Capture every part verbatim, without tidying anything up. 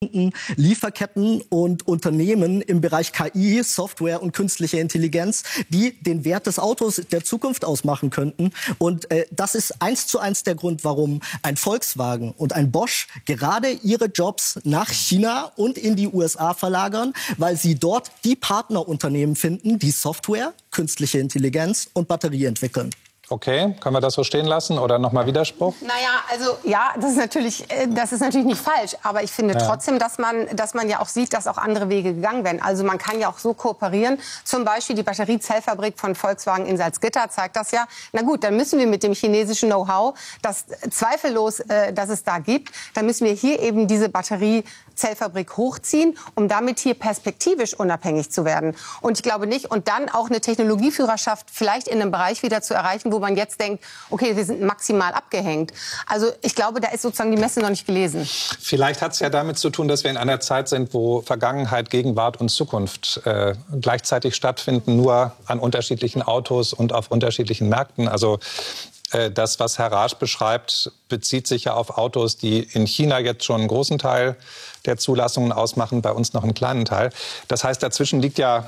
finden Lieferketten und Unternehmen im Bereich K I, Software und künstliche Intelligenz, die den Wert des Autos der Zukunft ausmachen könnten. Und äh, das ist eins zu eins der Grund, warum ein Volkswagen und ein Bosch gerade ihre Jobs nach China und in die U S A verlagern, weil sie dort die Partnerunternehmen finden, die Software, künstliche Intelligenz und Batterie entwickeln. Okay, können wir das so stehen lassen oder nochmal Widerspruch? Naja, also ja, das ist natürlich, das ist natürlich nicht falsch. Aber ich finde ja. trotzdem, dass man, dass man ja auch sieht, dass auch andere Wege gegangen werden. Also man kann ja auch so kooperieren. Zum Beispiel die Batteriezellfabrik von Volkswagen in Salzgitter zeigt das ja. Na gut, dann müssen wir mit dem chinesischen Know-how, das zweifellos, äh, dass es da gibt, dann müssen wir hier eben diese Batteriezellfabrik hochziehen, um damit hier perspektivisch unabhängig zu werden. Und ich glaube nicht, und dann auch eine Technologieführerschaft vielleicht in einem Bereich wieder zu erreichen, wo man jetzt denkt, okay, wir sind maximal abgehängt. Also ich glaube, da ist sozusagen die Messe noch nicht gelesen. Vielleicht hat es ja damit zu tun, dass wir in einer Zeit sind, wo Vergangenheit, Gegenwart und Zukunft äh, gleichzeitig stattfinden, nur an unterschiedlichen Autos und auf unterschiedlichen Märkten. Also äh, das, was Herr Rasch beschreibt, bezieht sich ja auf Autos, die in China jetzt schon einen großen Teil der Zulassungen ausmachen, bei uns noch einen kleinen Teil. Das heißt, dazwischen liegt ja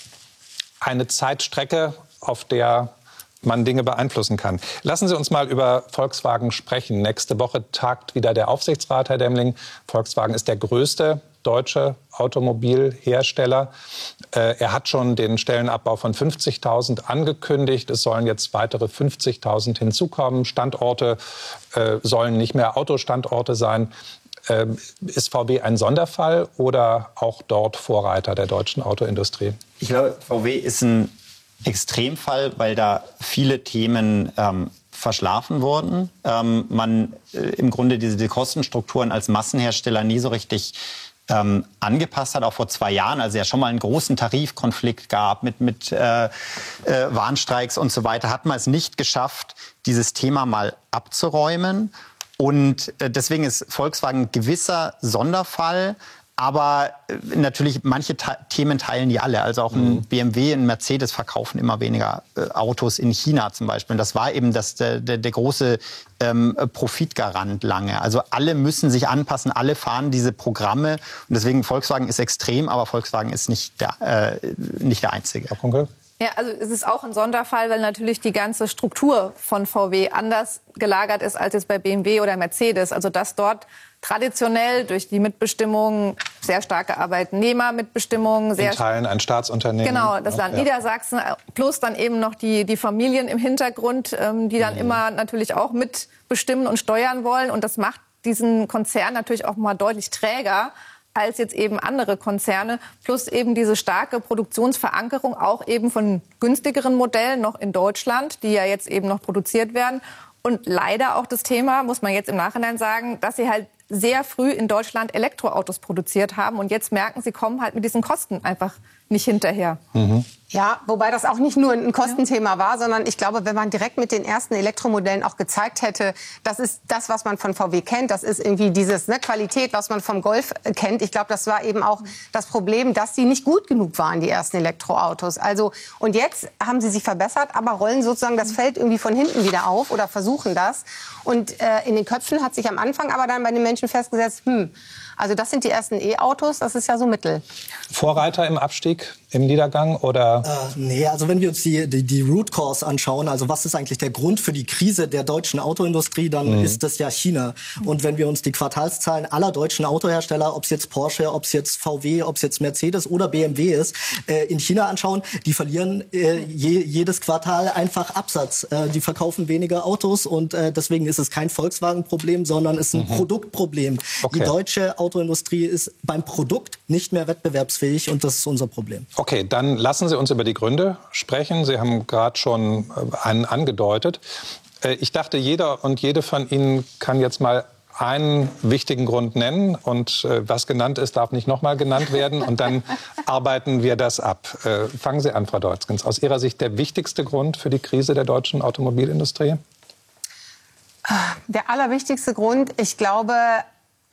eine Zeitstrecke, auf der man Dinge beeinflussen kann. Lassen Sie uns mal über Volkswagen sprechen. Nächste Woche tagt wieder der Aufsichtsrat, Herr Demling. Volkswagen ist der größte deutsche Automobilhersteller. Äh, er hat schon den Stellenabbau von fünfzigtausend angekündigt. Es sollen jetzt weitere fünfzigtausend hinzukommen. Standorte äh, sollen nicht mehr Autostandorte sein. Äh, ist V W ein Sonderfall oder auch dort Vorreiter der deutschen Autoindustrie? Ich glaube, V W ist ein Extremfall, weil da viele Themen ähm, verschlafen wurden. Ähm, man äh, im Grunde diese die Kostenstrukturen als Massenhersteller nie so richtig ähm, angepasst hat, auch vor zwei Jahren, also ja schon mal einen großen Tarifkonflikt gab mit, mit äh, äh, Warnstreiks und so weiter, hat man es nicht geschafft, dieses Thema mal abzuräumen. Und äh, deswegen ist Volkswagen ein gewisser Sonderfall. Aber äh, natürlich, manche Ta- Themen teilen die alle. Also auch ein mhm. B M W, ein Mercedes verkaufen immer weniger äh, Autos in China zum Beispiel. Und das war eben das, der, der, der große ähm, Profitgarant lange. Also alle müssen sich anpassen, alle fahren diese Programme. Und deswegen, Volkswagen ist extrem, aber Volkswagen ist nicht der, äh, nicht der Einzige. Herr Kunkel? Ja, also es ist auch ein Sonderfall, weil natürlich die ganze Struktur von V W anders gelagert ist als jetzt bei B M W oder Mercedes. Also dass dort traditionell durch die Mitbestimmung, sehr starke Arbeitnehmermitbestimmung, sehr in Teilen ein Staatsunternehmen. Genau, das Land ja. Niedersachsen, plus dann eben noch die, die Familien im Hintergrund, ähm, die dann mhm. immer natürlich auch mitbestimmen und steuern wollen. Und das macht diesen Konzern natürlich auch mal deutlich träger als jetzt eben andere Konzerne, plus eben diese starke Produktionsverankerung auch eben von günstigeren Modellen noch in Deutschland, die ja jetzt eben noch produziert werden. Und leider auch das Thema, muss man jetzt im Nachhinein sagen, dass sie halt sehr früh in Deutschland Elektroautos produziert haben und jetzt merken, sie kommen halt mit diesen Kosten einfach nicht hinterher. Mhm. Ja, wobei das auch nicht nur ein Kostenthema war, sondern ich glaube, wenn man direkt mit den ersten Elektromodellen auch gezeigt hätte, das ist das, was man von V W kennt, das ist irgendwie dieses ne, Qualität, was man vom Golf kennt. Ich glaube, das war eben auch das Problem, dass die nicht gut genug waren, die ersten Elektroautos. Also, und jetzt haben sie sich verbessert, aber rollen sozusagen das Feld irgendwie von hinten wieder auf oder versuchen das. Und äh, in den Köpfen hat sich am Anfang aber dann bei den Menschen festgesetzt, hm, also das sind die ersten E-Autos, das ist ja so Mittel. Vorreiter im Abstieg, im Niedergang oder? Äh, nee, also wenn wir uns die, die, die Root Cause anschauen, also was ist eigentlich der Grund für die Krise der deutschen Autoindustrie, dann mhm. ist das ja China. Und wenn wir uns die Quartalszahlen aller deutschen Autohersteller, ob es jetzt Porsche, ob es jetzt V W, ob es jetzt Mercedes oder B M W ist, äh, in China anschauen, die verlieren äh, je, jedes Quartal einfach Absatz. Äh, die verkaufen weniger Autos und äh, deswegen ist es kein Volkswagen-Problem, sondern es ist ein mhm. Produktproblem. Okay. Die deutsche Autoindustrie ist beim Produkt nicht mehr wettbewerbsfähig und das ist unser Problem. Okay, dann lassen Sie uns über die Gründe sprechen. Sie haben gerade schon einen angedeutet. Ich dachte, jeder und jede von Ihnen kann jetzt mal einen wichtigen Grund nennen und äh, was genannt ist, darf nicht nochmal genannt werden und dann arbeiten wir das ab. Äh, fangen Sie an, Frau Deutzgens. Aus Ihrer Sicht der wichtigste Grund für die Krise der deutschen Automobilindustrie? Der allerwichtigste Grund, ich glaube,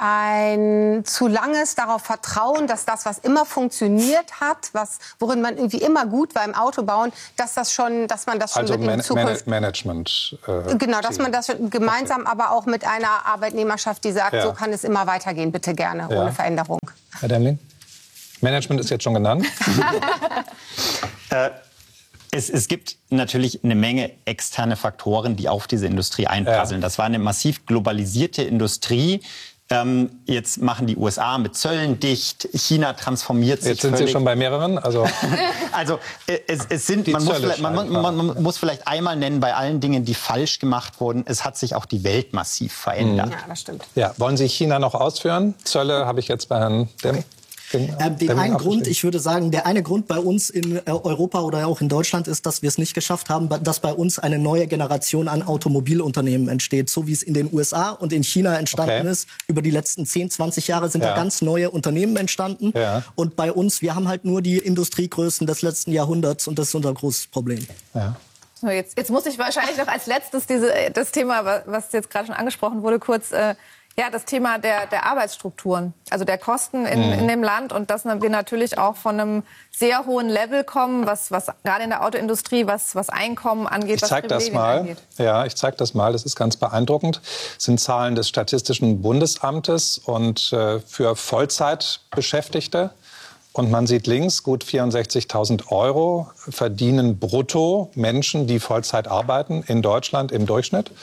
ein zu langes darauf Vertrauen, dass das, was immer funktioniert hat, was, worin man irgendwie immer gut war im Autobauen, dass das schon, dass man das schon also mit in Man Zukunft Management. Äh, genau, dass man das gemeinsam, okay. aber auch mit einer Arbeitnehmerschaft, die sagt, ja. so kann es immer weitergehen, bitte gerne, ja. ohne Veränderung. Herr Demling? Management ist jetzt schon genannt. äh, es, es gibt natürlich eine Menge externe Faktoren, die auf diese Industrie einprasseln. Ja. Das war eine massiv globalisierte Industrie. Ähm, jetzt machen die U S A mit Zöllen dicht, China transformiert sich Jetzt sind völlig. Sie schon bei mehreren? Also, also es, es sind, man muss, man, man, man muss vielleicht einmal nennen, bei allen Dingen, die falsch gemacht wurden, es hat sich auch die Welt massiv verändert. Ja, das stimmt. Ja, wollen Sie China noch ausführen? Zölle habe ich jetzt bei Herrn Dem. Okay. Ähm, den einen Grund, ich würde sagen, der eine Grund bei uns in Europa oder auch in Deutschland ist, dass wir es nicht geschafft haben, dass bei uns eine neue Generation an Automobilunternehmen entsteht, so wie es in den U S A und in China entstanden okay. ist. Über die letzten zehn, zwanzig Jahre sind ja. da ganz neue Unternehmen entstanden. Ja. Und bei uns, wir haben halt nur die Industriegrößen des letzten Jahrhunderts und das ist unser großes Problem. Ja. So, jetzt, jetzt muss ich wahrscheinlich noch als letztes diese, das Thema, was jetzt gerade schon angesprochen wurde, kurz... Äh, Ja, das Thema der, der Arbeitsstrukturen, also der Kosten in, mhm. in dem Land und dass wir natürlich auch von einem sehr hohen Level kommen, was, was gerade in der Autoindustrie, was, was Einkommen angeht, ich was zeig das mal. angeht. Ja, ich zeige das mal. Das ist ganz beeindruckend. Das sind Zahlen des Statistischen Bundesamtes und äh, für Vollzeitbeschäftigte. Und man sieht links, gut vierundsechzigtausend Euro verdienen brutto Menschen, die Vollzeit arbeiten in Deutschland im Durchschnitt.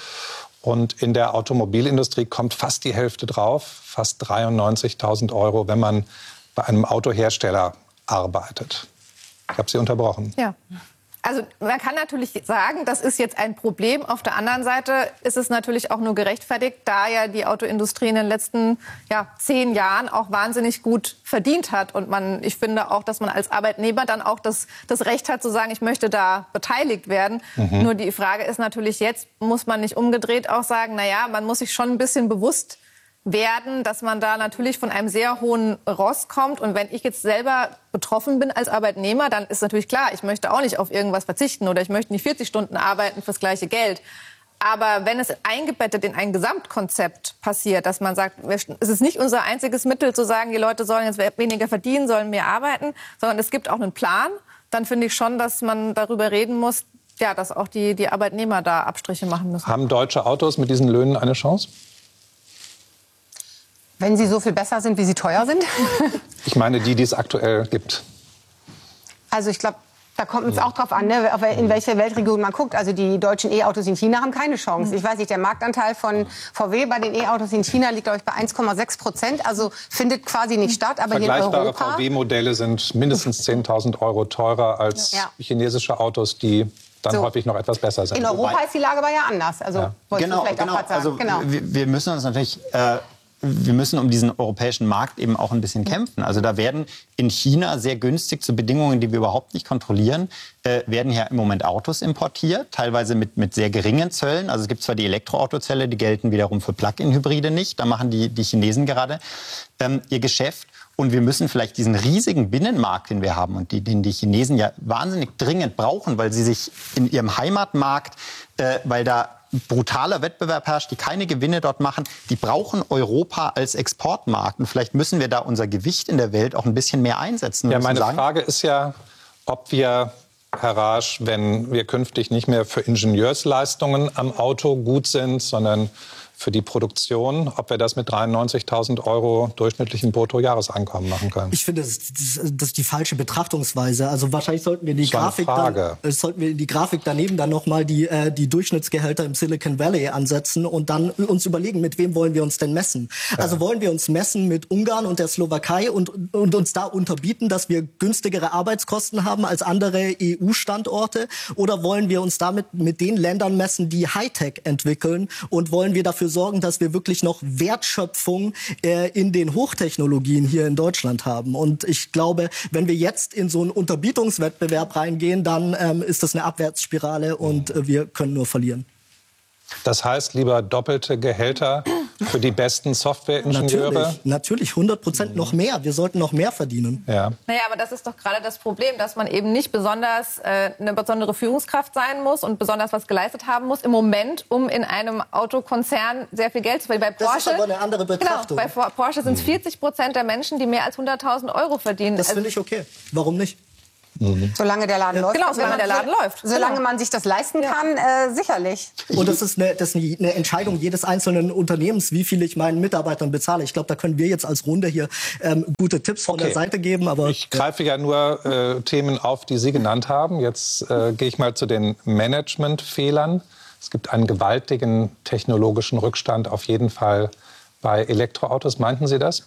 Und in der Automobilindustrie kommt fast die Hälfte drauf, fast dreiundneunzigtausend Euro, wenn man bei einem Autohersteller arbeitet. Ich habe Sie unterbrochen. Ja. Also man kann natürlich sagen, das ist jetzt ein Problem. Auf der anderen Seite ist es natürlich auch nur gerechtfertigt, da ja die Autoindustrie in den letzten ja, zehn Jahren auch wahnsinnig gut verdient hat. Und man, ich finde auch, dass man als Arbeitnehmer dann auch das, das Recht hat zu sagen, ich möchte da beteiligt werden. Mhm. Nur die Frage ist natürlich jetzt, muss man nicht umgedreht auch sagen, na ja, man muss sich schon ein bisschen bewusst werden, dass man da natürlich von einem sehr hohen Ross kommt. Und wenn ich jetzt selber betroffen bin als Arbeitnehmer, dann ist natürlich klar, ich möchte auch nicht auf irgendwas verzichten oder ich möchte nicht vierzig Stunden arbeiten fürs gleiche Geld. Aber wenn es eingebettet in ein Gesamtkonzept passiert, dass man sagt, es ist nicht unser einziges Mittel zu sagen, die Leute sollen jetzt weniger verdienen, sollen mehr arbeiten, sondern es gibt auch einen Plan, dann finde ich schon, dass man darüber reden muss, ja, dass auch die, die Arbeitnehmer da Abstriche machen müssen. Haben deutsche Autos mit diesen Löhnen eine Chance? Wenn sie so viel besser sind, wie sie teuer sind? Ich meine die, die es aktuell gibt. Also ich glaube, da kommt es auch drauf an, ne, in welche Weltregion man guckt. Also die deutschen E-Autos in China haben keine Chance. Ich weiß nicht, der Marktanteil von V W bei den E-Autos in China liegt, glaube ich, bei eins Komma sechs Prozent. Also findet quasi nicht statt. Aber hier in Europa... Vergleichbare V W-Modelle sind mindestens zehntausend Euro teurer als ja. chinesische Autos, die dann so. häufig noch etwas besser sind. In Europa Wobei, ist die Lage aber ja anders. Also ja. wollte genau, ich vielleicht genau. auch gerade sagen. Also, genau. wir, wir müssen uns natürlich... Äh, Wir müssen um diesen europäischen Markt eben auch ein bisschen kämpfen. Also da werden in China sehr günstig zu Bedingungen, die wir überhaupt nicht kontrollieren, äh, werden hier im Moment Autos importiert, teilweise mit, mit sehr geringen Zöllen. Also es gibt zwar die Elektroautozölle, die gelten wiederum für Plug-in-Hybride nicht. Da machen die, die Chinesen gerade ähm, ihr Geschäft. Und wir müssen vielleicht diesen riesigen Binnenmarkt, den wir haben und die, den die Chinesen ja wahnsinnig dringend brauchen, weil sie sich in ihrem Heimatmarkt, äh, weil da brutaler Wettbewerb herrscht, die keine Gewinne dort machen, die brauchen Europa als Exportmarkt. Und vielleicht müssen wir da unser Gewicht in der Welt auch ein bisschen mehr einsetzen. Ja, meine sagen. Frage ist ja, ob wir, Herr Raasch, wenn wir künftig nicht mehr für Ingenieursleistungen am Auto gut sind, sondern für die Produktion, ob wir das mit dreiundneunzigtausend Euro durchschnittlichen Bruttojahreseinkommen machen können. Ich finde, das, das, das ist die falsche Betrachtungsweise. Also wahrscheinlich sollten wir die Grafik dann, sollten wir die Grafik daneben dann noch mal die äh, die Durchschnittsgehälter im Silicon Valley ansetzen und dann uns überlegen, mit wem wollen wir uns denn messen? Ja. Also wollen wir uns messen mit Ungarn und der Slowakei und und uns da unterbieten, dass wir günstigere Arbeitskosten haben als andere E U-Standorte, oder wollen wir uns damit mit den Ländern messen, die Hightech entwickeln, und wollen wir dafür sorgen, dass wir wirklich noch Wertschöpfung äh, in den Hochtechnologien hier in Deutschland haben? Und ich glaube, wenn wir jetzt in so einen Unterbietungswettbewerb reingehen, dann ähm, ist das eine Abwärtsspirale und äh, wir können nur verlieren. Das heißt, lieber doppelte Gehälter für die besten Softwareingenieure. Natürlich, natürlich hundert Prozent noch mehr. Wir sollten noch mehr verdienen. Ja. Naja, aber das ist doch gerade das Problem, dass man eben nicht besonders äh, eine besondere Führungskraft sein muss und besonders was geleistet haben muss im Moment, um in einem Autokonzern sehr viel Geld zu verdienen. Bei Porsche, das ist aber eine andere Betrachtung. Genau, bei Porsche sind es vierzig Prozent der Menschen, die mehr als hunderttausend Euro verdienen. Das also, finde ich okay. Warum nicht? Solange der Laden ja, läuft. Genau, solange der Laden läuft. Solange genau. man sich das leisten kann, äh, sicherlich. Und das ist, eine, das ist eine Entscheidung jedes einzelnen Unternehmens, wie viel ich meinen Mitarbeitern bezahle. Ich glaube, da können wir jetzt als Runde hier ähm, gute Tipps von okay. der Seite geben. Aber ich greife ja nur äh, Themen auf, die Sie genannt haben. Jetzt äh, gehe ich mal zu den Managementfehlern. Es gibt einen gewaltigen technologischen Rückstand auf jeden Fall bei Elektroautos. Meinten Sie das?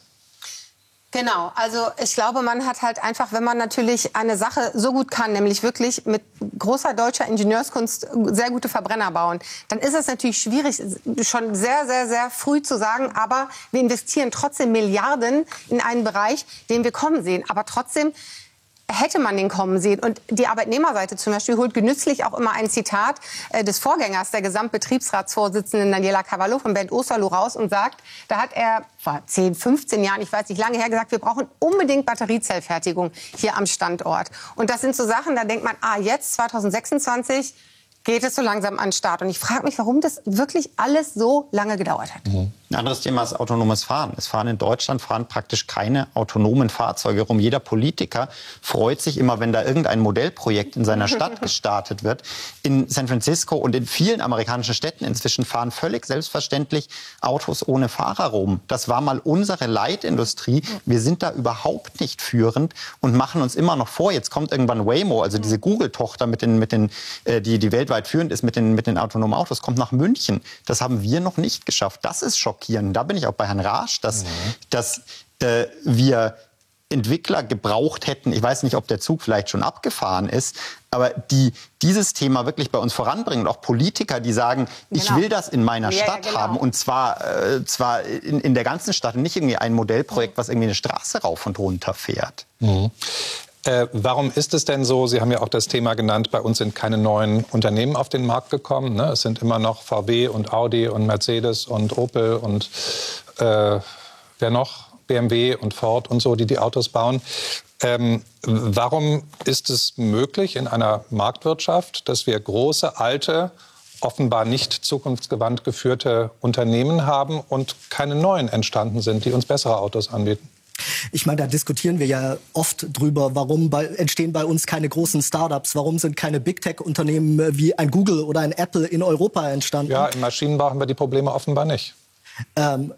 Genau, also ich glaube, man hat halt einfach, wenn man natürlich eine Sache so gut kann, nämlich wirklich mit großer deutscher Ingenieurskunst sehr gute Verbrenner bauen, dann ist es natürlich schwierig, schon sehr, sehr, sehr früh zu sagen, aber wir investieren trotzdem Milliarden in einen Bereich, den wir kommen sehen. Aber trotzdem hätte man den kommen sehen. Und die Arbeitnehmerseite zum Beispiel holt genüsslich auch immer ein Zitat äh, des Vorgängers, der Gesamtbetriebsratsvorsitzenden Daniela Cavallo von Bernd Osterloh raus und sagt, da hat er vor zehn, fünfzehn Jahren, ich weiß nicht, lange her gesagt, wir brauchen unbedingt Batteriezellfertigung hier am Standort. Und das sind so Sachen, da denkt man, ah, jetzt zwanzig sechsundzwanzig geht es so langsam an den Start. Und ich frage mich, warum das wirklich alles so lange gedauert hat. Mhm. Ein anderes Thema ist autonomes Fahren. Es fahren in Deutschland fahren praktisch keine autonomen Fahrzeuge rum. Jeder Politiker freut sich immer, wenn da irgendein Modellprojekt in seiner Stadt gestartet wird. In San Francisco und in vielen amerikanischen Städten inzwischen fahren völlig selbstverständlich Autos ohne Fahrer rum. Das war mal unsere Leitindustrie. Wir sind da überhaupt nicht führend und machen uns immer noch vor. Jetzt kommt irgendwann Waymo, also diese Google-Tochter, mit den, mit den, äh, die, die weltweit führend ist mit den, mit den autonomen Autos, kommt nach München. Das haben wir noch nicht geschafft. Das ist schockierend. Da bin ich auch bei Herrn Raasch, dass, mhm. dass äh, wir Entwickler gebraucht hätten. Ich weiß nicht, ob der Zug vielleicht schon abgefahren ist, aber die dieses Thema wirklich bei uns voranbringen. Und auch Politiker, die sagen, genau. ich will das in meiner ja, Stadt ja, genau. haben. Und zwar, äh, zwar in, in der ganzen Stadt und nicht irgendwie ein Modellprojekt, was irgendwie eine Straße rauf und runter fährt. Mhm. Äh, warum ist es denn so, Sie haben ja auch das Thema genannt, bei uns sind keine neuen Unternehmen auf den Markt gekommen. Ne? Es sind immer noch V W und Audi und Mercedes und Opel und äh, wer noch? B M W und Ford und so, die die Autos bauen. Ähm, warum ist es möglich in einer Marktwirtschaft, dass wir große, alte, offenbar nicht zukunftsgewandt geführte Unternehmen haben und keine neuen entstanden sind, die uns bessere Autos anbieten? Ich meine, da diskutieren wir ja oft drüber, warum bei, entstehen bei uns keine großen Startups, warum sind keine Big-Tech-Unternehmen wie ein Google oder ein Apple in Europa entstanden? Ja, im Maschinenbau haben wir die Probleme offenbar nicht. Ähm,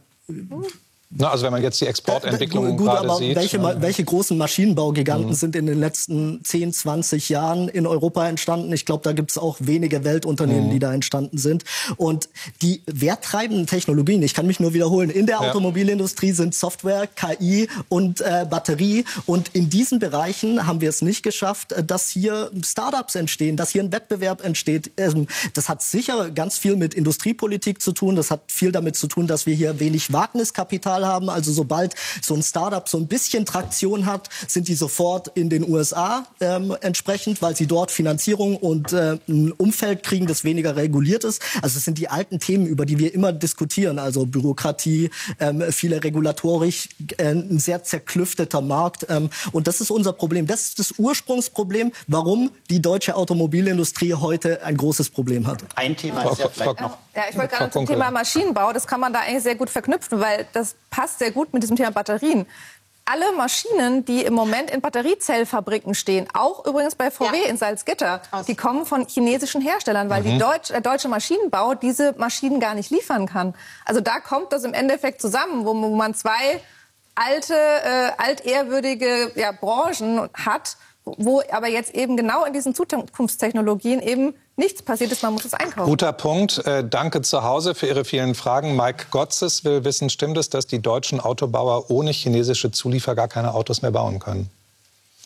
Na, also wenn man jetzt die Exportentwicklung äh, gut, gerade aber sieht. Welche, ja. welche großen Maschinenbaugiganten mhm. sind in den letzten zehn, zwanzig Jahren in Europa entstanden? Ich glaube, da gibt es auch wenige Weltunternehmen, mhm. die da entstanden sind. Und die werttreibenden Technologien, ich kann mich nur wiederholen, in der ja. Automobilindustrie sind Software, K I und äh, Batterie. Und in diesen Bereichen haben wir es nicht geschafft, dass hier Startups entstehen, dass hier ein Wettbewerb entsteht. Ähm, das hat sicher ganz viel mit Industriepolitik zu tun. Das hat viel damit zu tun, dass wir hier wenig Wagniskapital haben. Also sobald so ein Startup so ein bisschen Traktion hat, sind die sofort in den U S A ähm, entsprechend, weil sie dort Finanzierung und äh, ein Umfeld kriegen, das weniger reguliert ist. Also es sind die alten Themen, über die wir immer diskutieren. Also Bürokratie, ähm, viele Regulatorik, äh, ein sehr zerklüfteter Markt. Ähm, und das ist unser Problem. Das ist das Ursprungsproblem, warum die deutsche Automobilindustrie heute ein großes Problem hat. Ein Thema ist ja vielleicht noch... Ja, ich wollte gerade zum Thema Maschinenbau, das kann man da eigentlich sehr gut verknüpfen, weil das passt sehr gut mit diesem Thema Batterien. Alle Maschinen, die im Moment in Batteriezellfabriken stehen, auch übrigens bei V W ja. in Salzgitter, die kommen von chinesischen Herstellern, weil mhm. die Deutsch, der deutsche Maschinenbau diese Maschinen gar nicht liefern kann. Also da kommt das im Endeffekt zusammen, wo man zwei alte, äh, altehrwürdige ja, Branchen hat, wo aber jetzt eben genau in diesen Zukunftstechnologien eben nichts passiert ist, man muss es einkaufen. Guter Punkt. Äh, danke zu Hause für Ihre vielen Fragen. Mike Gotzes will wissen, stimmt es, dass die deutschen Autobauer ohne chinesische Zulieferer gar keine Autos mehr bauen können?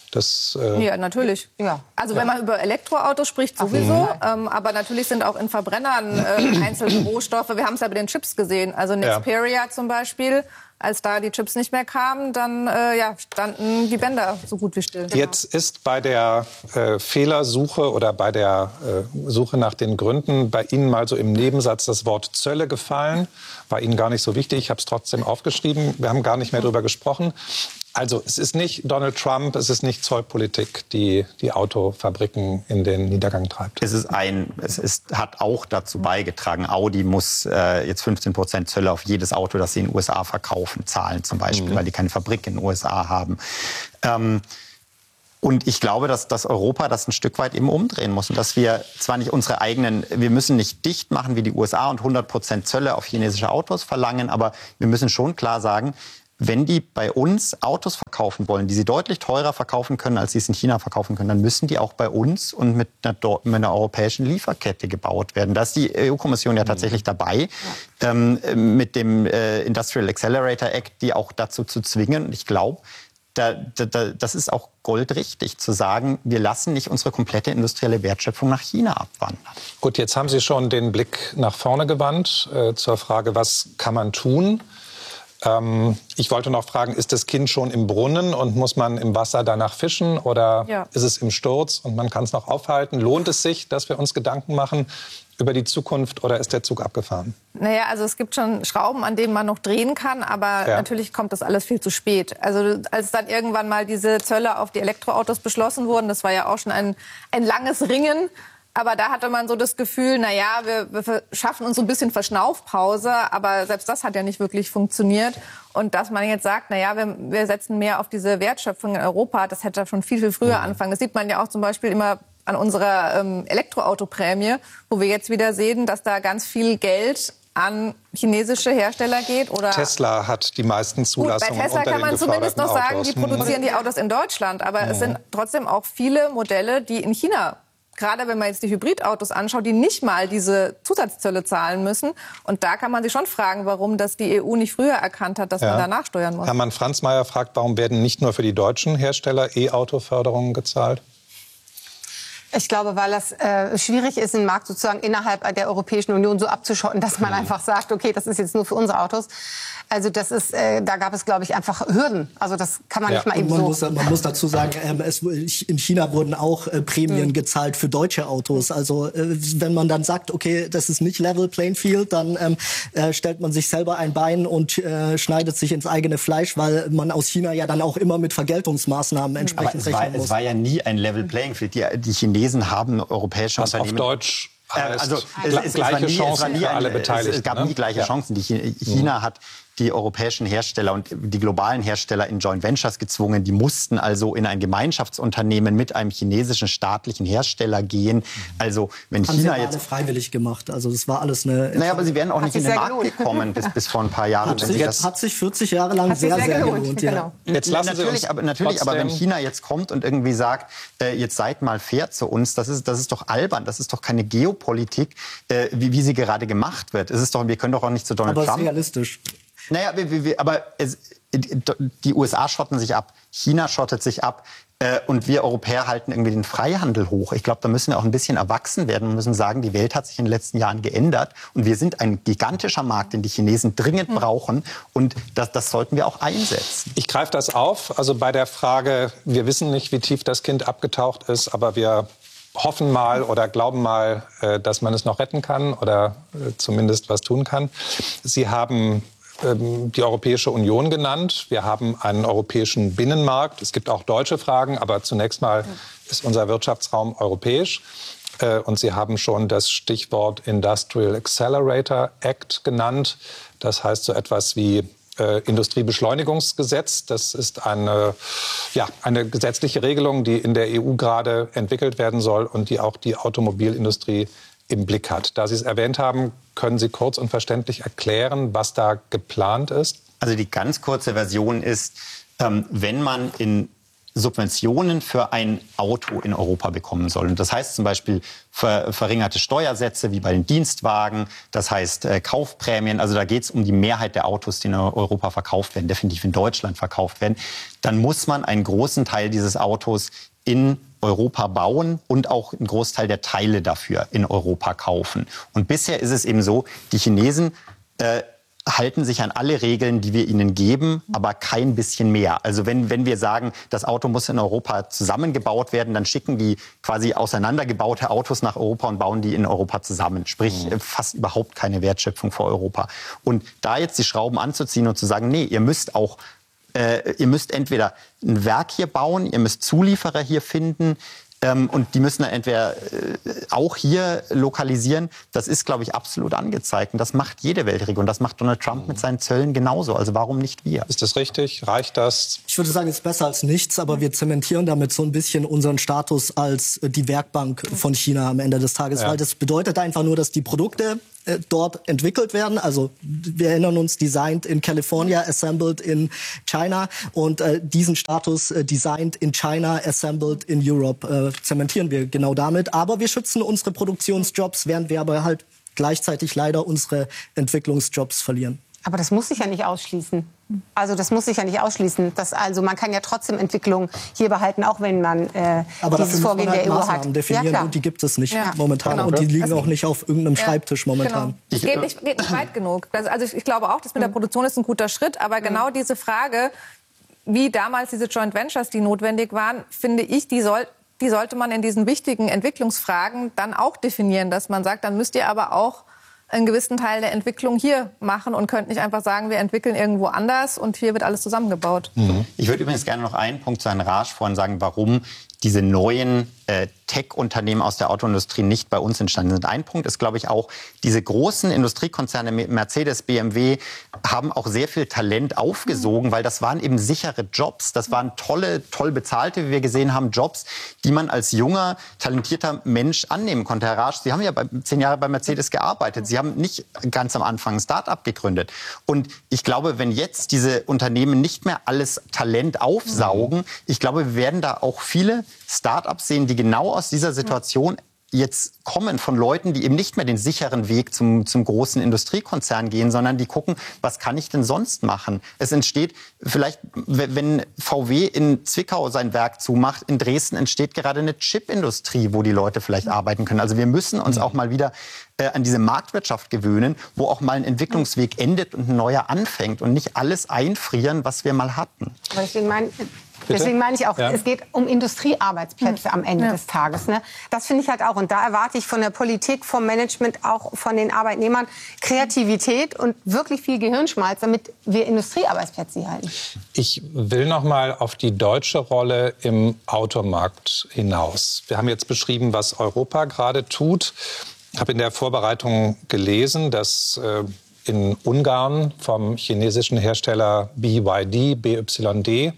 Das, äh ja, natürlich. Ja. Also wenn man über Elektroautos spricht, sowieso. Ähm, aber natürlich sind auch in Verbrennern äh, einzelne Rohstoffe. Wir haben es ja bei den Chips gesehen. Also Nexperia ja. zum Beispiel. Als da die Chips nicht mehr kamen, dann äh, ja, standen die Bänder so gut wie still. Jetzt ist bei der äh, Fehlersuche oder bei der äh, Suche nach den Gründen bei Ihnen mal so im Nebensatz das Wort Zölle gefallen. War Ihnen gar nicht so wichtig. Ich habe es trotzdem aufgeschrieben. Wir haben gar nicht mehr darüber gesprochen. Also es ist nicht Donald Trump, es ist nicht Zollpolitik, die die Autofabriken in den Niedergang treibt. Es ist ein, es ist, hat auch dazu beigetragen. Audi muss äh, jetzt fünfzehn Prozent Zölle auf jedes Auto, das sie in den U S A verkaufen, zahlen zum Beispiel, mhm. weil die keine Fabrik in den U S A haben. Ähm, Und ich glaube, dass, dass Europa das ein Stück weit eben umdrehen muss. Und dass wir zwar nicht unsere eigenen, wir müssen nicht dicht machen wie die U S A und hundert Prozent Zölle auf chinesische Autos verlangen, aber wir müssen schon klar sagen, wenn die bei uns Autos verkaufen wollen, die sie deutlich teurer verkaufen können, als sie es in China verkaufen können, dann müssen die auch bei uns und mit einer, mit einer europäischen Lieferkette gebaut werden. Da ist die E U-Kommission ja tatsächlich dabei, ja. ähm, mit dem äh, Industrial Accelerator Act, die auch dazu zu zwingen. Und ich glaube, da, da, das ist auch goldrichtig zu sagen, wir lassen nicht unsere komplette industrielle Wertschöpfung nach China abwandern. Gut, jetzt haben Sie schon den Blick nach vorne gewandt äh, zur Frage, was kann man tun? Ähm, ich wollte noch fragen, ist das Kind schon im Brunnen und muss man im Wasser danach fischen oder ja. ist es im Sturz und man kann es noch aufhalten? Lohnt es sich, dass wir uns Gedanken machen über die Zukunft oder ist der Zug abgefahren? Naja, also es gibt schon Schrauben, an denen man noch drehen kann, aber ja. natürlich kommt das alles viel zu spät. Also als dann irgendwann mal diese Zölle auf die Elektroautos beschlossen wurden, das war ja auch schon ein, ein langes Ringen. Aber da hatte man so das Gefühl, na ja, wir, wir schaffen uns so ein bisschen Verschnaufpause, aber selbst das hat ja nicht wirklich funktioniert. Und dass man jetzt sagt, na ja, wir, wir setzen mehr auf diese Wertschöpfung in Europa, das hätte schon viel, viel früher anfangen. Das sieht man ja auch zum Beispiel immer an unserer ähm, Elektroautoprämie, wo wir jetzt wieder sehen, dass da ganz viel Geld an chinesische Hersteller geht. Oder Tesla hat die meisten Zulassungen. Gut, bei Tesla unter kann man den zumindest noch sagen, Autos. die produzieren die Autos in Deutschland. Aber mhm. es sind trotzdem auch viele Modelle, die in China, gerade wenn man jetzt die Hybridautos anschaut, die nicht mal diese Zusatzzölle zahlen müssen. Und da kann man sich schon fragen, warum das die E U nicht früher erkannt hat, dass ja. man da nachsteuern muss. Hermann Franzmeier fragt, warum werden nicht nur für die deutschen Hersteller E-Auto-Förderungen gezahlt? Ich glaube, weil es äh, schwierig ist, den Markt sozusagen innerhalb der Europäischen Union so abzuschotten, dass man einfach sagt, okay, das ist jetzt nur für unsere Autos. Also das ist, äh, da gab es, glaube ich, einfach Hürden. Also das kann man ja. nicht mal eben man so. Muss, man muss dazu sagen, ähm, es, in China wurden auch äh, Prämien mhm. gezahlt für deutsche Autos. Also äh, wenn man dann sagt, okay, das ist nicht Level Playing Field, dann ähm, äh, stellt man sich selber ein Bein und äh, schneidet sich ins eigene Fleisch, weil man aus China ja dann auch immer mit Vergeltungsmaßnahmen entsprechend Aber es war, rechnen muss. Es war ja nie ein Level Playing Field. Die, die Chinesen haben europäische Was Unternehmen. Auf Deutsch heißt, also es, es, gleiche es nie, Chancen es für alle ein, Beteiligten. Es, es gab ne? nie gleiche ja. Chancen. Die China mhm. hat die europäischen Hersteller und die globalen Hersteller in Joint Ventures gezwungen. Die mussten also in ein Gemeinschaftsunternehmen mit einem chinesischen staatlichen Hersteller gehen. Also wenn Haben China sie jetzt alle freiwillig gemacht. Also das war alles eine. Naja, aber sie wären auch hat nicht in den Markt gelohnt. gekommen bis, bis vor ein paar Jahren. Hat sich, das hat sich vierzig Jahre lang sehr, sehr, sehr gelohnt. gelohnt ja. Genau. Jetzt lassen Sie natürlich, uns aber, natürlich aber wenn China jetzt kommt und irgendwie sagt, äh, jetzt seid mal fair zu uns, das ist, das ist doch albern, das ist doch keine Geopolitik, äh, wie, wie sie gerade gemacht wird. Es ist doch, wir können doch auch nicht zu Donald aber Trump. Aber es ist realistisch. Naja, wir, wir, aber es, die U S A schotten sich ab, China schottet sich ab äh, und wir Europäer halten irgendwie den Freihandel hoch. Ich glaube, da müssen wir auch ein bisschen erwachsen werden und müssen sagen, die Welt hat sich in den letzten Jahren geändert und wir sind ein gigantischer Markt, den die Chinesen dringend brauchen und das, das sollten wir auch einsetzen. Ich greife das auf, also bei der Frage, wir wissen nicht, wie tief das Kind abgetaucht ist, aber wir hoffen mal oder glauben mal, äh, dass man es noch retten kann oder äh, zumindest was tun kann. Sie haben die Europäische Union genannt. Wir haben einen europäischen Binnenmarkt. Es gibt auch deutsche Fragen, aber zunächst mal ist unser Wirtschaftsraum europäisch. Und Sie haben schon das Stichwort Industrial Accelerator Act genannt. Das heißt so etwas wie äh, Industriebeschleunigungsgesetz. Das ist eine, ja, eine gesetzliche Regelung, die in der E U gerade entwickelt werden soll und die auch die Automobilindustrie im Blick hat. Da Sie es erwähnt haben, können Sie kurz und verständlich erklären, was da geplant ist? Also die ganz kurze Version ist, ähm, wenn man in Subventionen für ein Auto in Europa bekommen soll. Und das heißt zum Beispiel ver verringerte Steuersätze wie bei den Dienstwagen, das heißt äh, Kaufprämien, also da geht es um die Mehrheit der Autos, die in Europa verkauft werden, definitiv in Deutschland verkauft werden. Dann muss man einen großen Teil dieses Autos in Europa bauen und auch einen Großteil der Teile dafür in Europa kaufen. Und bisher ist es eben so, die Chinesen äh, halten sich an alle Regeln, die wir ihnen geben, aber kein bisschen mehr. Also wenn, wenn wir sagen, das Auto muss in Europa zusammengebaut werden, dann schicken die quasi auseinandergebaute Autos nach Europa und bauen die in Europa zusammen. Sprich, mhm. fast überhaupt keine Wertschöpfung für Europa. Und da jetzt die Schrauben anzuziehen und zu sagen, nee, ihr müsst auch, äh, ihr müsst entweder ein Werk hier bauen, ihr müsst Zulieferer hier finden, Ähm, und die müssen dann entweder äh, auch hier lokalisieren. Das ist, glaube ich, absolut angezeigt. Und das macht jede Weltregion. Das macht Donald Trump mit seinen Zöllen genauso. Also warum nicht wir? Ist das richtig? Reicht das? Ich würde sagen, es ist besser als nichts. Aber wir zementieren damit so ein bisschen unseren Status als äh, die Werkbank von China am Ende des Tages. Ja. Weil das bedeutet einfach nur, dass die Produkte äh, dort entwickelt werden. Also wir erinnern uns, designed in California, assembled in China. Und äh, diesen Status äh, designed in China, assembled in Europe äh, zementieren wir genau damit. Aber wir schützen unsere Produktionsjobs, während wir aber halt gleichzeitig leider unsere Entwicklungsjobs verlieren. Aber das muss sich ja nicht ausschließen. Also das muss sich ja nicht ausschließen. Das, also man kann ja trotzdem Entwicklung hier behalten, auch wenn man äh, aber dieses Vorgehen halt der E U Maßnahmen hat. definieren Ja, und die gibt es nicht ja. momentan. Genau. Und die liegen also, auch nicht auf irgendeinem ja, Schreibtisch momentan. Genau. Es geht nicht, geht nicht weit genug. Also ich, ich glaube auch, das mit der Produktion ist ein guter Schritt. Aber genau diese Frage, wie damals diese Joint Ventures, die notwendig waren, finde ich, die soll Die sollte man in diesen wichtigen Entwicklungsfragen dann auch definieren, dass man sagt, dann müsst ihr aber auch einen gewissen Teil der Entwicklung hier machen und könnt nicht einfach sagen, wir entwickeln irgendwo anders und hier wird alles zusammengebaut. Mhm. Ich würde übrigens gerne noch einen Punkt zu Herrn Raasch vorhin sagen, warum diese neuen äh, Tech-Unternehmen aus der Autoindustrie nicht bei uns entstanden sind. Ein Punkt ist, glaube ich, auch, diese großen Industriekonzerne, Mercedes, B M W, haben auch sehr viel Talent aufgesogen, weil das waren eben sichere Jobs. Das waren tolle, toll bezahlte, wie wir gesehen haben, Jobs, die man als junger, talentierter Mensch annehmen konnte. Herr Raasch, Sie haben ja bei, zehn Jahre bei Mercedes gearbeitet. Sie haben nicht ganz am Anfang ein Start-up gegründet. Und ich glaube, wenn jetzt diese Unternehmen nicht mehr alles Talent aufsaugen, ich glaube, wir werden da auch viele Start-ups sehen, die genau aus dieser Situation jetzt kommen von Leuten, die eben nicht mehr den sicheren Weg zum, zum großen Industriekonzern gehen, sondern die gucken, was kann ich denn sonst machen? Es entsteht vielleicht, wenn V W in Zwickau sein Werk zumacht, in Dresden entsteht gerade eine Chipindustrie, wo die Leute vielleicht arbeiten können. Also wir müssen uns auch mal wieder äh, an diese Marktwirtschaft gewöhnen, wo auch mal ein Entwicklungsweg endet und ein neuer anfängt und nicht alles einfrieren, was wir mal hatten. Aber deswegen meine Deswegen meine ich auch, ja. es geht um Industriearbeitsplätze am Ende ja. des Tages. Ne? Das finde ich halt auch. Und da erwarte ich von der Politik, vom Management, auch von den Arbeitnehmern Kreativität und wirklich viel Gehirnschmalz, damit wir Industriearbeitsplätze hier halten. Ich will noch mal auf die deutsche Rolle im Automarkt hinaus. Wir haben jetzt beschrieben, was Europa gerade tut. Ich habe in der Vorbereitung gelesen, dass äh, in Ungarn vom chinesischen Hersteller B Y D, B Y D,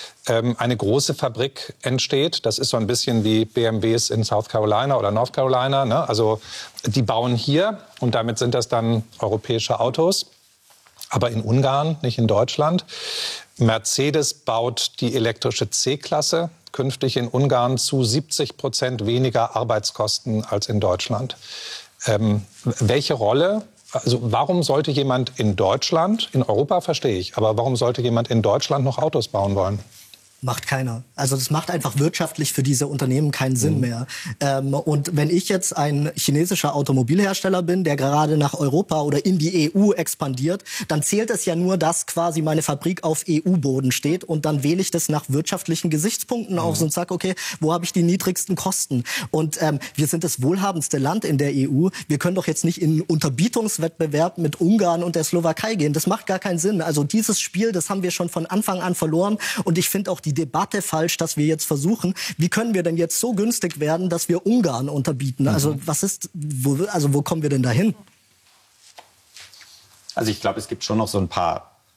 eine große Fabrik entsteht. Das ist so ein bisschen wie B M Ws in South Carolina oder North Carolina. Ne? Also die bauen hier und damit sind das dann europäische Autos. Aber in Ungarn, nicht in Deutschland. Mercedes baut die elektrische C-Klasse künftig in Ungarn zu siebzig Prozent weniger Arbeitskosten als in Deutschland. Ähm, welche Rolle? Also warum sollte jemand in Deutschland, in Europa verstehe ich, aber warum sollte jemand in Deutschland noch Autos bauen wollen? Macht keiner. Also das macht einfach wirtschaftlich für diese Unternehmen keinen Sinn mhm. mehr. Ähm, und wenn ich jetzt ein chinesischer Automobilhersteller bin, der gerade nach Europa oder in die E U expandiert, dann zählt es ja nur, dass quasi meine Fabrik auf E U-Boden steht und dann wähle ich das nach wirtschaftlichen Gesichtspunkten mhm. aus und sage, okay, wo habe ich die niedrigsten Kosten? Und ähm, wir sind das wohlhabendste Land in der E U. Wir können doch jetzt nicht in einen Unterbietungswettbewerb mit Ungarn und der Slowakei gehen. Das macht gar keinen Sinn. Also dieses Spiel, das haben wir schon von Anfang an verloren. Und ich finde auch die Debatte falsch, dass wir jetzt versuchen, wie können wir denn jetzt so günstig werden, dass wir Ungarn unterbieten? Mhm. Also was ist, wo, also wo kommen wir denn dahin? Also ich glaube, es gibt schon noch so ein paar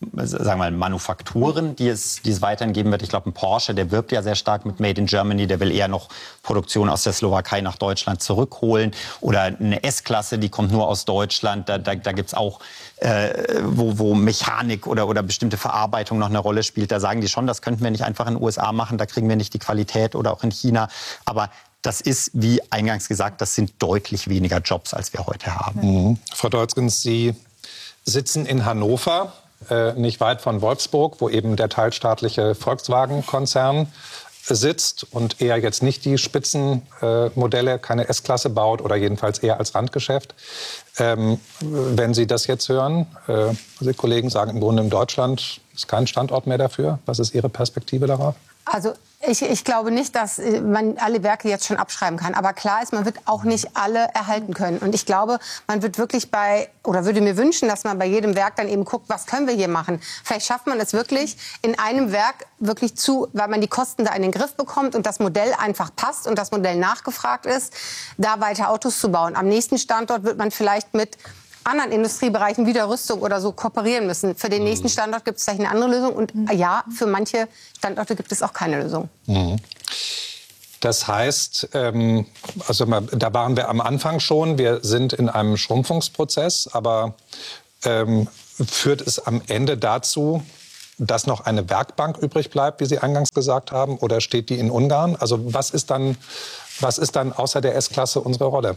sagen wir mal, Manufakturen, die es, die es weiterhin geben wird. Ich glaube, ein Porsche, der wirbt ja sehr stark mit Made in Germany, der will eher noch Produktion aus der Slowakei nach Deutschland zurückholen. Oder eine S-Klasse, die kommt nur aus Deutschland. Da, da, da gibt es auch, äh, wo, wo Mechanik oder, oder bestimmte Verarbeitung noch eine Rolle spielt. Da sagen die schon, das könnten wir nicht einfach in den U S A machen, da kriegen wir nicht die Qualität, oder auch in China. Aber das ist, wie eingangs gesagt, das sind deutlich weniger Jobs, als wir heute haben. Mhm. Frau Deutzgens, Sie sitzen in Hannover, äh, nicht weit von Wolfsburg, wo eben der teilstaatliche Volkswagen-Konzern sitzt und eher jetzt nicht die Spitzenmodelle, äh, keine S-Klasse baut oder jedenfalls eher als Randgeschäft. Ähm, wenn Sie das jetzt hören, äh, die Kollegen sagen im Grunde in Deutschland ist kein Standort mehr dafür. Was ist Ihre Perspektive darauf? Also ich, ich glaube nicht, dass man alle Werke jetzt schon abschreiben kann. Aber klar ist, man wird auch nicht alle erhalten können. Und ich glaube, man wird wirklich bei, oder würde mir wünschen, dass man bei jedem Werk dann eben guckt, was können wir hier machen. Vielleicht schafft man es wirklich in einem Werk wirklich zu, weil man die Kosten da in den Griff bekommt und das Modell einfach passt und das Modell nachgefragt ist, da weiter Autos zu bauen. Am nächsten Standort wird man vielleicht mit anderen Industriebereichen wie der Rüstung oder so kooperieren müssen. Für den nächsten Standort gibt es vielleicht eine andere Lösung. Und ja, für manche Standorte gibt es auch keine Lösung. Mhm. Das heißt, ähm, also da waren wir am Anfang schon, wir sind in einem Schrumpfungsprozess, aber ähm, führt es am Ende dazu, dass noch eine Werkbank übrig bleibt, wie Sie eingangs gesagt haben, oder steht die in Ungarn? Also was ist dann, was ist dann außer der S-Klasse unsere Rolle?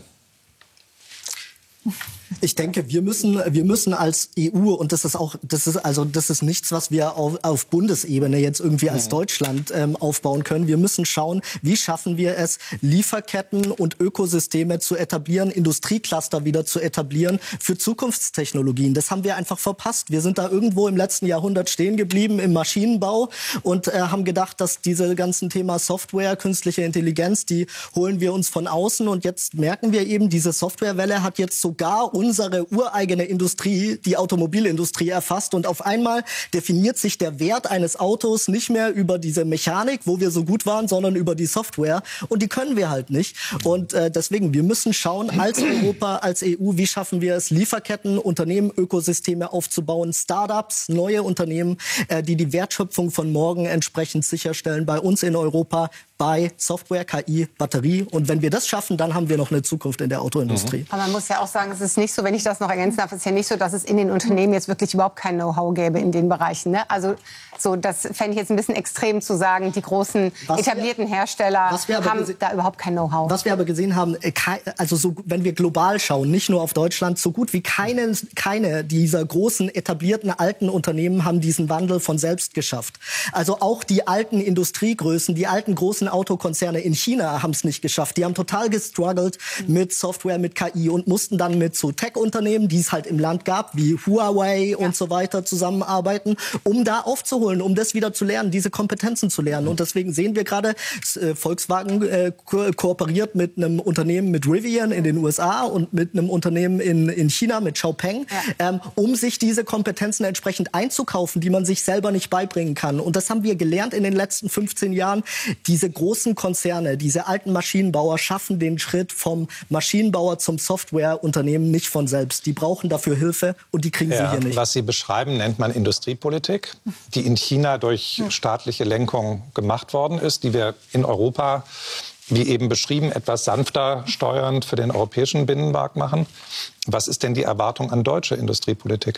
Ich denke, wir müssen, wir müssen als E U, und das ist auch, das ist also, das ist nichts, was wir auf, auf Bundesebene jetzt irgendwie als Deutschland ähm, aufbauen können. Wir müssen schauen, wie schaffen wir es, Lieferketten und Ökosysteme zu etablieren, Industriecluster wieder zu etablieren für Zukunftstechnologien. Das haben wir einfach verpasst. Wir sind da irgendwo im letzten Jahrhundert stehen geblieben im Maschinenbau und äh, haben gedacht, dass diese ganzen Thema Software, künstliche Intelligenz, die holen wir uns von außen. Und jetzt merken wir eben, diese Softwarewelle hat jetzt sogar unsere ureigene Industrie, die Automobilindustrie, erfasst. Und auf einmal definiert sich der Wert eines Autos nicht mehr über diese Mechanik, wo wir so gut waren, sondern über die Software. Und die können wir halt nicht. Und äh, deswegen, wir müssen schauen, als Europa, als E U, wie schaffen wir es, Lieferketten, Unternehmen, Ökosysteme aufzubauen, Startups, neue Unternehmen, äh, die die Wertschöpfung von morgen entsprechend sicherstellen bei uns in Europa, bei Software, K I, Batterie. Und wenn wir das schaffen, dann haben wir noch eine Zukunft in der Autoindustrie. Mhm. Aber man muss ja auch sagen, es ist nicht so, wenn ich das noch ergänzen darf, es ist ja nicht so, dass es in den Unternehmen jetzt wirklich überhaupt kein Know-how gäbe in den Bereichen. Ne? Also so, das fände ich jetzt ein bisschen extrem zu sagen, die großen was etablierten wir, Hersteller haben da überhaupt kein Know-how. Was wir aber gesehen haben, also so, wenn wir global schauen, nicht nur auf Deutschland, so gut wie keine, keine dieser großen etablierten alten Unternehmen haben diesen Wandel von selbst geschafft. Also auch die alten Industriegrößen, die alten großen Autokonzerne in China haben es nicht geschafft. Die haben total gestruggelt mit Software, mit K I und mussten dann mit so Tech-Unternehmen, die es halt im Land gab, wie Huawei ja. und so weiter, zusammenarbeiten, um da aufzuholen, um das wieder zu lernen, diese Kompetenzen zu lernen. Und deswegen sehen wir gerade, äh, Volkswagen äh, ko kooperiert mit einem Unternehmen, mit Rivian in den U S A und mit einem Unternehmen in, in China, mit Xiaopeng, ja. ähm, um sich diese Kompetenzen entsprechend einzukaufen, die man sich selber nicht beibringen kann. Und das haben wir gelernt in den letzten fünfzehn Jahren. Diese großen Konzerne, diese alten Maschinenbauer schaffen den Schritt vom Maschinenbauer zum Softwareunternehmen nicht von selbst. Die brauchen dafür Hilfe und die kriegen ja, sie hier nicht. Was Sie beschreiben, nennt man Industriepolitik, die in China durch staatliche Lenkung gemacht worden ist, die wir in Europa, wie eben beschrieben, etwas sanfter steuernd für den europäischen Binnenmarkt machen. Was ist denn die Erwartung an deutsche Industriepolitik?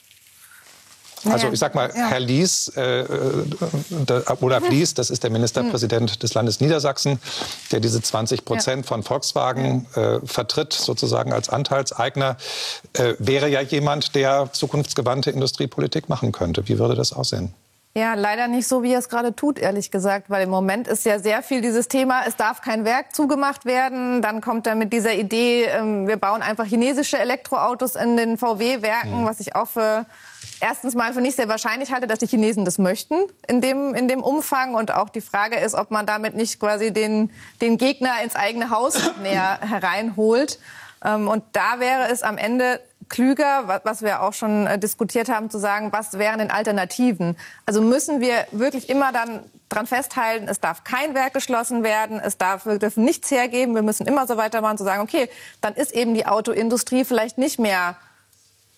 Also ich sag mal, ja. Herr Lies, äh, Olaf Lies, das ist der Ministerpräsident des Landes Niedersachsen, der diese zwanzig Prozent von Volkswagen äh, vertritt, sozusagen als Anteilseigner, äh, wäre ja jemand, der zukunftsgewandte Industriepolitik machen könnte. Wie würde das aussehen? Ja, leider nicht so, wie er es gerade tut, ehrlich gesagt. Weil im Moment ist ja sehr viel dieses Thema, es darf kein Werk zugemacht werden. Dann kommt er mit dieser Idee, ähm, wir bauen einfach chinesische Elektroautos in den V W-Werken, mhm. was ich auch für erstens mal für nicht sehr wahrscheinlich halte, dass die Chinesen das möchten in dem, in dem Umfang. Und auch die Frage ist, ob man damit nicht quasi den, den Gegner ins eigene Haus näher hereinholt. Ähm, und da wäre es am Ende klüger, was wir auch schon äh, diskutiert haben, zu sagen, was wären denn Alternativen? Also müssen wir wirklich immer dann dran festhalten, es darf kein Werk geschlossen werden, es darf, wir dürfen nichts hergeben, wir müssen immer so weitermachen, zu sagen, okay, dann ist eben die Autoindustrie vielleicht nicht mehr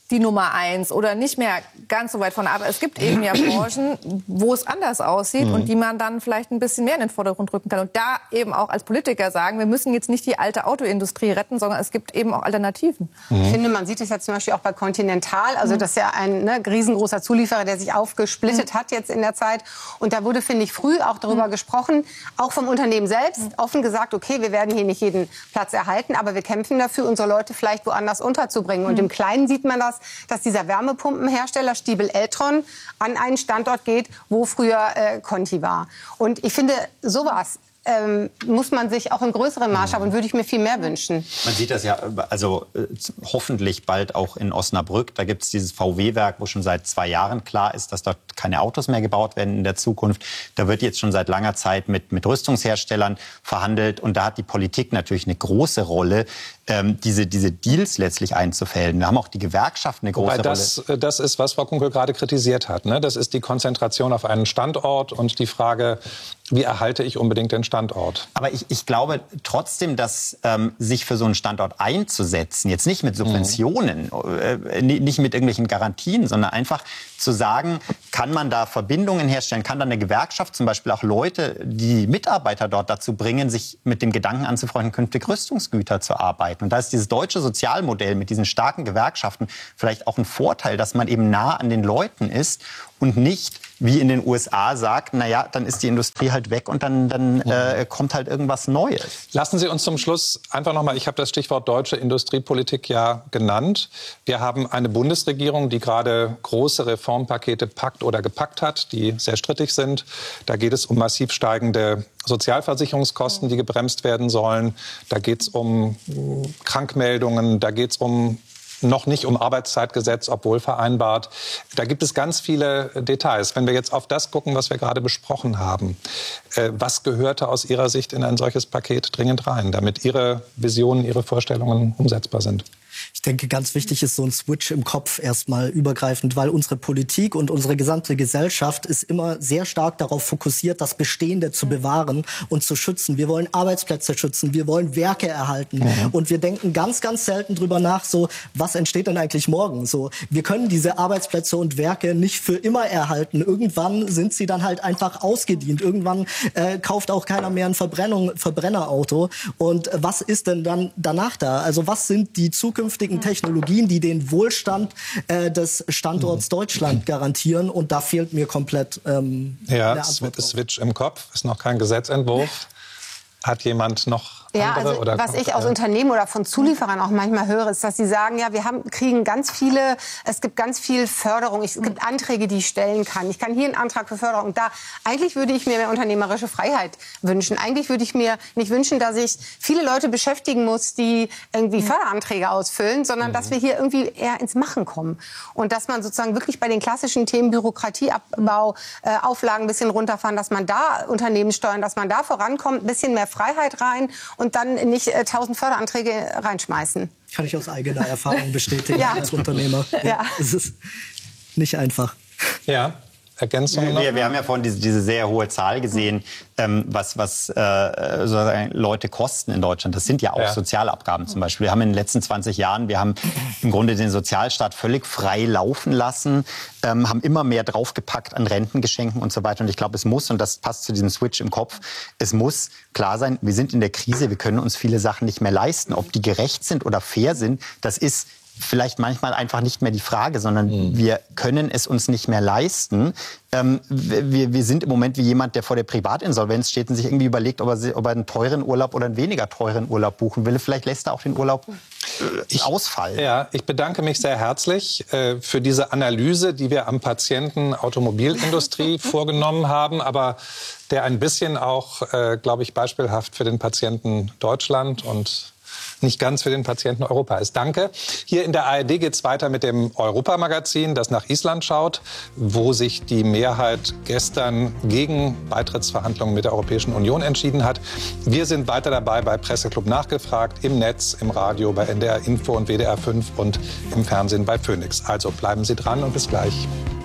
die Nummer eins oder nicht mehr ganz so weit vorne. Aber es gibt eben ja Branchen, wo es anders aussieht mhm. und die man dann vielleicht ein bisschen mehr in den Vordergrund rücken kann. Und da eben auch als Politiker sagen, wir müssen jetzt nicht die alte Autoindustrie retten, sondern es gibt eben auch Alternativen. Mhm. Ich finde, man sieht es ja zum Beispiel auch bei Continental. Also das ist ja ein ne, riesengroßer Zulieferer, der sich aufgesplittet mhm. hat jetzt in der Zeit. Und da wurde, finde ich, früh auch darüber mhm. gesprochen, auch vom Unternehmen selbst, mhm. offen gesagt, okay, wir werden hier nicht jeden Platz erhalten, aber wir kämpfen dafür, unsere Leute vielleicht woanders unterzubringen. Und mhm. im Kleinen sieht man das, dass dieser Wärmepumpenhersteller Stiebel Eltron an einen Standort geht, wo früher äh, Conti war. Und ich finde, sowas ähm, muss man sich auch im größeren Maßstab und würde ich mir viel mehr wünschen. Man sieht das ja, also äh, hoffentlich bald auch in Osnabrück. Da gibt es dieses V W-Werk, wo schon seit zwei Jahren klar ist, dass dort keine Autos mehr gebaut werden in der Zukunft. Da wird jetzt schon seit langer Zeit mit, mit Rüstungsherstellern verhandelt. Und da hat die Politik natürlich eine große Rolle, ähm, diese, diese Deals letztlich einzufällen. Wir haben auch die Gewerkschaften eine große Wobei das, Rolle. Das ist, was Frau Kunkel gerade kritisiert hat. Ne? Das ist die Konzentration auf einen Standort und die Frage, wie erhalte ich unbedingt den Standort? Aber ich, ich glaube trotzdem, dass ähm, sich für so einen Standort einzusetzen, jetzt nicht mit Subventionen, mhm. äh, nicht mit irgendwelchen Garantien, sondern einfach zu sagen, kann man da Verbindungen herstellen, kann da eine Gewerkschaft zum Beispiel auch Leute, die Mitarbeiter dort dazu bringen, sich mit dem Gedanken anzufreunden, künftig Rüstungsgüter zu arbeiten. Und da ist dieses deutsche Sozialmodell mit diesen starken Gewerkschaften vielleicht auch ein Vorteil, dass man eben nah an den Leuten ist und nicht wie in den U S A sagt, na ja, dann ist die Industrie halt weg und dann, dann äh, kommt halt irgendwas Neues. Lassen Sie uns zum Schluss einfach noch mal, ich habe das Stichwort deutsche Industriepolitik ja genannt. Wir haben eine Bundesregierung, die gerade große Reformpakete packt oder gepackt hat, die sehr strittig sind. Da geht es um massiv steigende Sozialversicherungskosten, die gebremst werden sollen. Da geht es um Krankmeldungen, da geht es um noch nicht um Arbeitszeitgesetz, obwohl vereinbart. Da gibt es ganz viele Details. Wenn wir jetzt auf das gucken, was wir gerade besprochen haben, äh, was gehörte aus Ihrer Sicht in ein solches Paket dringend rein, damit Ihre Visionen, Ihre Vorstellungen umsetzbar sind? Ich denke, ganz wichtig ist so ein Switch im Kopf erstmal übergreifend, weil unsere Politik und unsere gesamte Gesellschaft ist immer sehr stark darauf fokussiert, das Bestehende zu bewahren und zu schützen. Wir wollen Arbeitsplätze schützen, wir wollen Werke erhalten mhm. und wir denken ganz, ganz selten drüber nach, so, was entsteht denn eigentlich morgen? So, wir können diese Arbeitsplätze und Werke nicht für immer erhalten. Irgendwann sind sie dann halt einfach ausgedient. Irgendwann äh, kauft auch keiner mehr ein Verbrennung, Verbrennerauto. Und was ist denn dann danach da? Also was sind die Zukunft künftigen Technologien, die den Wohlstand äh, des Standorts Deutschland garantieren. Und da fehlt mir komplett ähm, ja, eine Antwort drauf. Switch im Kopf, ist noch kein Gesetzentwurf. Hat jemand noch Ja, also oder was ich aus Unternehmen oder von Zulieferern auch manchmal höre, ist, dass sie sagen, ja, wir haben, kriegen ganz viele, es gibt ganz viel Förderung, es gibt Anträge, die ich stellen kann. Ich kann hier einen Antrag für Förderung. Da, eigentlich würde ich mir mehr unternehmerische Freiheit wünschen. Eigentlich würde ich mir nicht wünschen, dass ich viele Leute beschäftigen muss, die irgendwie Förderanträge ausfüllen, sondern mhm. dass wir hier irgendwie eher ins Machen kommen. Und dass man sozusagen wirklich bei den klassischen Themen Bürokratieabbau, äh, Auflagen ein bisschen runterfahren, dass man da Unternehmen steuern, dass man da vorankommt, ein bisschen mehr Freiheit rein und dann nicht äh, tausend Förderanträge reinschmeißen. Kann ich aus eigener Erfahrung bestätigen ja. als Unternehmer. Ja. Es ist nicht einfach. Ja. Ergänzung noch? Wir, wir haben ja vorhin diese, diese sehr hohe Zahl gesehen, ähm, was, was äh, sozusagen Leute kosten in Deutschland. Das sind ja auch ja. Sozialabgaben zum Beispiel. Wir haben in den letzten zwanzig Jahren, wir haben im Grunde den Sozialstaat völlig frei laufen lassen, ähm, haben immer mehr draufgepackt an Rentengeschenken und so weiter. Und ich glaube, es muss, und das passt zu diesem Switch im Kopf, es muss klar sein, wir sind in der Krise, wir können uns viele Sachen nicht mehr leisten. Ob die gerecht sind oder fair sind, das ist vielleicht manchmal einfach nicht mehr die Frage, sondern mhm. wir können es uns nicht mehr leisten. Ähm, wir, wir sind im Moment wie jemand, der vor der Privatinsolvenz steht und sich irgendwie überlegt, ob er, ob er einen teuren Urlaub oder einen weniger teuren Urlaub buchen will. Vielleicht lässt er auch den Urlaub äh, ausfallen. Ja, ich bedanke mich sehr herzlich äh, für diese Analyse, die wir am Patienten Automobilindustrie vorgenommen haben, aber der ein bisschen auch, äh, glaube ich, beispielhaft für den Patienten Deutschland und nicht ganz für den Patienten Europa ist. Danke. Hier in der A R D geht es weiter mit dem Europamagazin, das nach Island schaut, wo sich die Mehrheit gestern gegen Beitrittsverhandlungen mit der Europäischen Union entschieden hat. Wir sind weiter dabei bei Presseclub Nachgefragt, im Netz, im Radio, bei N D R Info und W D R fünf und im Fernsehen bei Phoenix. Also bleiben Sie dran und bis gleich.